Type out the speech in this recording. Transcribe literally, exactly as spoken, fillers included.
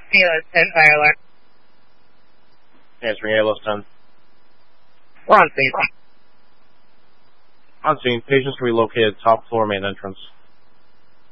Halo ten, fire alarm. Answering Halo ten. We're on scene. On scene, patients can be located top floor main entrance.